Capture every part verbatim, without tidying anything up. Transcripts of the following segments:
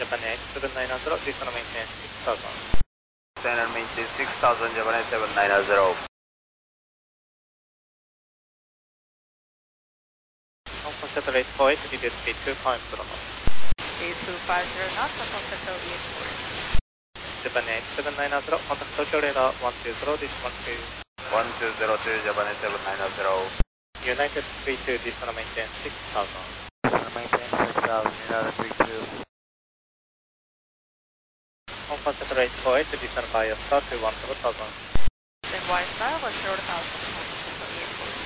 Japan eight seven nine zero, descend and maintain six thousand. Descend and maintain six thousand, Japan eight seven nine zero. Hong Kong Shuttle eight four eight, reduce speed two five zero knots. Speed two five zero knots, Hong Kong Shuttle eight four eight. Japan eight seven nine zero, contact Tokyo radar one two zero, this one two. one two zero two, Japan eight seven nine zero. United three two, descend and maintain six thousand. Descend and maintain six thousand, United three two. Hong Kong Shuttle eight four eight, descend by a star to one zero thousand. Then Y star one zero thousand, Hong Kong Shuttle eight four eight.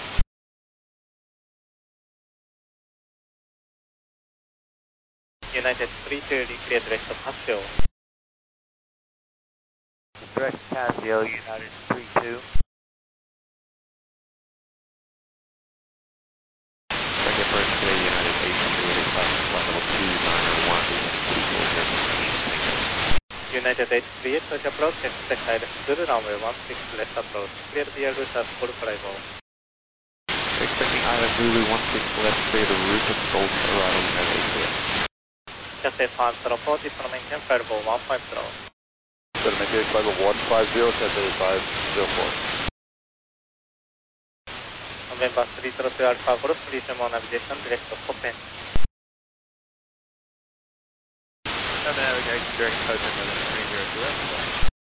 United three two, decrease rest of Paseo. Direct Casio, United three two. Second first today, United eight two eight five, level two nine one, two four zero. United eight three eight, touch approach, expect direct to runway one six left approach. Clear the air route as full arrival. Expecting Island Zulu one six left, clear the route of Golden arrival, United eight clear. Cathay five zero four, descend and maintain fireball one five zero. Descend and maintain fireball one five zero, Cathay five zero four. November three zero two Alpha Golf, resume on navigation, direct to Copen. Navigation, direct Copen, three zero two.